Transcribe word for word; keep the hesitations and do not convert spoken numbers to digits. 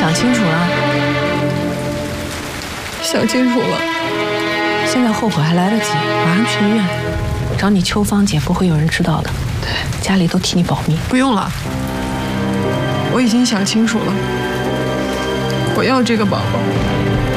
想清楚了？ 想清楚了。 现在后悔还来得及，马上去医院找你秋芳姐，不会有人知道的。 对， 家里都替你保密。 不用了，我已经想清楚了，我要这个宝宝。